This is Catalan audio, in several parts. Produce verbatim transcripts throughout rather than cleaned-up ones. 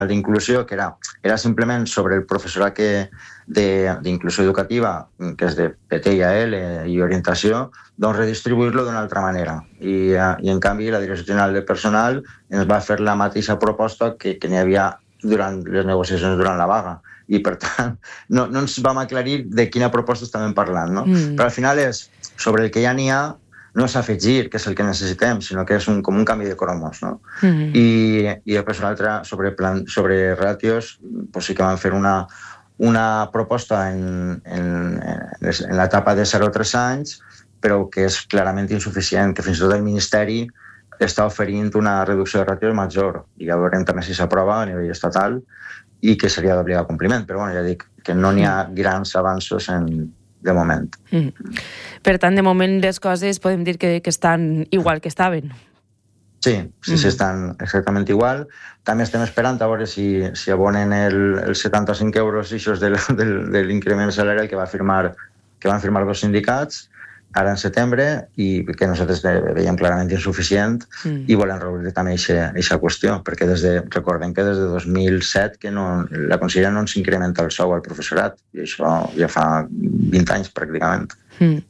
d'inclusió, que era, era simplement sobre el professorat que, d'inclusió educativa, que és de P T i A L i orientació, doncs redistribuir-lo d'una altra manera. I, i en canvi la Direcció General de Personal ens va fer la mateixa proposta que, que n'hi havia durant les negociacions durant la vaga. I per tant no, no ens vam aclarir de quina proposta estàvem parlant, no? Mm. Però al final és sobre el que ja n'hi ha, no és afegir, que és el que necessitem, sinó que és un, com un canvi de cromos, no? Mm-hmm. I, i després una altra sobre, plan, sobre ràtios, pues sí que vam fer una, una proposta en, en, en l'etapa de zero a tres anys, però que és clarament insuficient, que fins i tot el Ministeri està oferint una reducció de ràtios major, i ja veurem també si s'aprova a nivell estatal i que seria d'obligat compliment, però bueno, ja dic que no n'hi ha grans avanços en, de moment. Mm. Per tant, de moment les coses podem dir que, que estan igual que estaven. Sí, sí, sí, estan exactament igual. També estem esperant a veure si, si abonen el, els setanta-cinc euros eixos de, de, de l'increment salarial que, va firmar, que van firmar dos sindicats ara en setembre i que nosaltres veiem clarament insuficient mm. i volem reobrir també aquesta qüestió, perquè des de, recordem que des de dos mil set que no, la consellera no ens incrementa el sou al professorat i això ja fa vint anys pràcticament. Mm.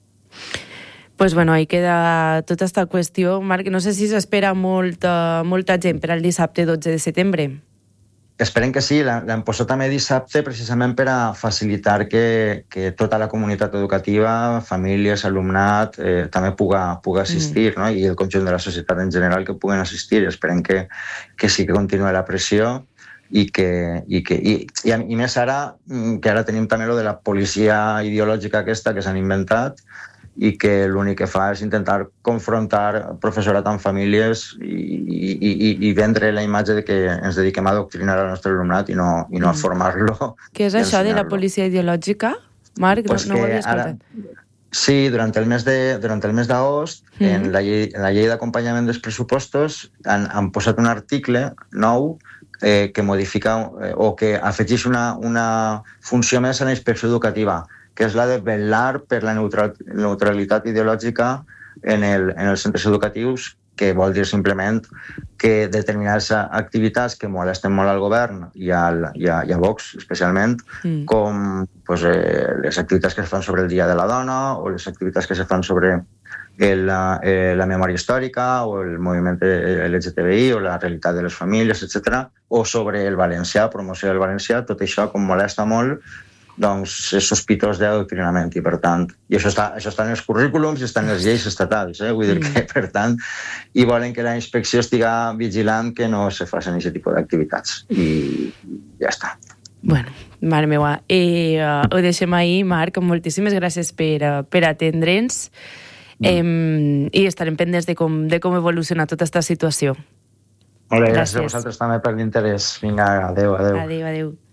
Pues bueno, ahí queda tota esta qüestió. Marc, no sé si s'espera molta, molta gent per al dissabte dotze de setembre. Esperem que sí, l'hem posat també dissabte precisament per a facilitar que, que tota la comunitat educativa, famílies, alumnat, eh, també puga, puga assistir, mm. no? I el conjunt de la societat en general que puguen assistir. Esperem que, que sí que continuï la pressió i que, i, que, i, i, i més ara, que ara tenim també lo de la policia ideològica aquesta que s'han inventat i que l'únic que fa és intentar confrontar professorat amb famílies i, i, i, i vendre la imatge de que ens dediquem a adoctrinar el nostre alumnat i no, i no a formar-lo. Què és això de la policia ideològica? Marc, pues no, no ho havia escoltat. Ara, sí, durant el mes de, durant el mes d'agost, mm. en, la llei, en la llei d'acompanyament dels pressupostos han, han posat un article nou eh, que modifica eh, o que afegeix una, una funció més a la inspecció educativa, que és la de vetllar per la neutral, neutralitat ideològica en, el, en els centres educatius, que vol dir simplement que determinades activitats que molesten molt al govern i, al, i, a, i a Vox especialment, mm. com pues, eh, les activitats que es fan sobre el Dia de la Dona o les activitats que se fan sobre el, eh, la memòria històrica o el moviment L G T B I o la realitat de les famílies, etcètera, o sobre el valencià, promoció del valencià, tot això com molesta molt, doncs és sospitós d'adoctrinament i per tant, i això està, això està en els currículums i està en les lleis estatals, eh? Vull dir que per tant, i volen que la inspecció estiga vigilant que no se facin aquest tipus d'activitats i ja està. Bueno, mare meua, eh, uh, ho deixem ahir, Marc, moltíssimes gràcies per, uh, per atendre'ns mm. eh, i estarem pendents de com, de com evoluciona tota aquesta situació. Molt bé, gràcies. gràcies a vosaltres també per l'interès. Vinga, adeu, adeu. Adeu, adeu.